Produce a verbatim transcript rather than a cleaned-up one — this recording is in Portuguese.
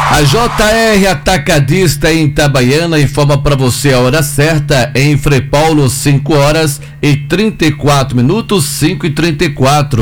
A J R Atacadista em Itabaiana informa para você a hora certa em Frei Paulo, cinco horas e trinta e quatro minutos, cinco e trinta e quatro.